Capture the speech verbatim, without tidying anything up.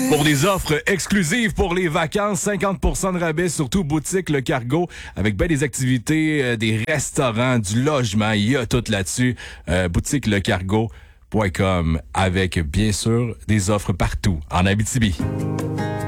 Pour des offres exclusives pour les vacances, cinquante pour cent de rabais, surtout boutique Le Cargo, avec ben des activités, euh, des restaurants, du logement, il y a tout là-dessus. Euh, boutique le cargo point com avec bien sûr des offres partout en Abitibi.